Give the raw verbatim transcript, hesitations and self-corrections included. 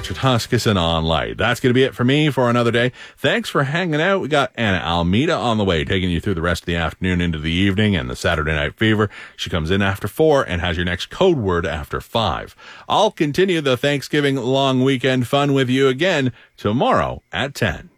Achetuscus on Light. That's going to be it for me for another day. Thanks for hanging out. We got Anna Almeida on the way, taking you through the rest of the afternoon into the evening and the Saturday Night Fever. She comes in after four and has your next code word after five. I'll continue the Thanksgiving long weekend fun with you again tomorrow at ten.